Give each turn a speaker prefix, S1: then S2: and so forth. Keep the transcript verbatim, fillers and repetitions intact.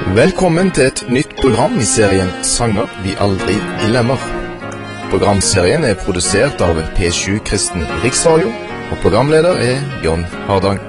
S1: Velkommen til et nytt program i serien Sanger vi aldri glemmer. Programserien er produsert av P sju Kristen Riksradio, og programleder er John Hardang.